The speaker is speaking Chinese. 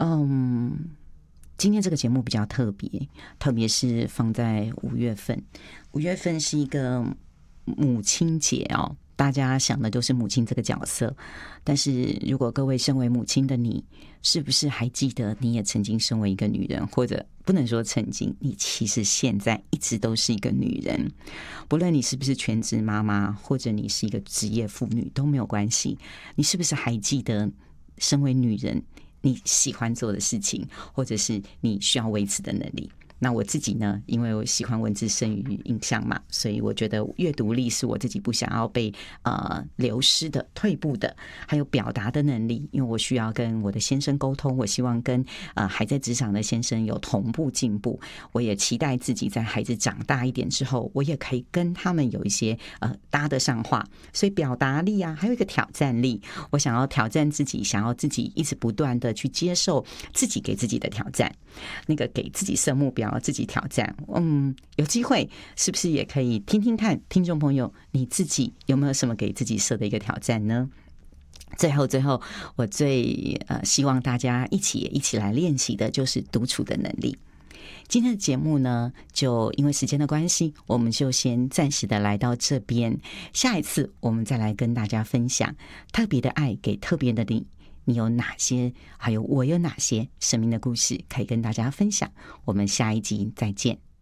今天这个节目比较特别，特别是放在5月份。5月份是一个母亲节哦，大家想的都是母亲这个角色，但是如果各位身为母亲的你，是不是还记得你也曾经身为一个女人，或者不能说曾经，你其实现在一直都是一个女人。不论你是不是全职妈妈，或者你是一个职业妇女都没有关系，你是不是还记得身为女人你喜欢做的事情，或者是你需要维持的能力？那我自己呢，因为我喜欢文字胜于影像嘛，所以我觉得阅读力是我自己不想要被流失的、退步的，还有表达的能力，因为我需要跟我的先生沟通，我希望跟还在职场的先生有同步进步，我也期待自己在孩子长大一点之后，我也可以跟他们有一些搭得上话，所以表达力啊，还有一个挑战力，我想要挑战自己，想要自己一直不断的去接受自己给自己的挑战，那个给自己设目标，自己挑战。有机会是不是也可以听听看，听众朋友你自己有没有什么给自己设的一个挑战呢？最后，我最希望大家一起来练习的就是独处的能力。今天的节目呢，就因为时间的关系，我们就先暂时的来到这边。下一次我们再来跟大家分享特别的爱给特别的你。你有哪些，还有我有哪些生命的故事可以跟大家分享？我们下一集再见。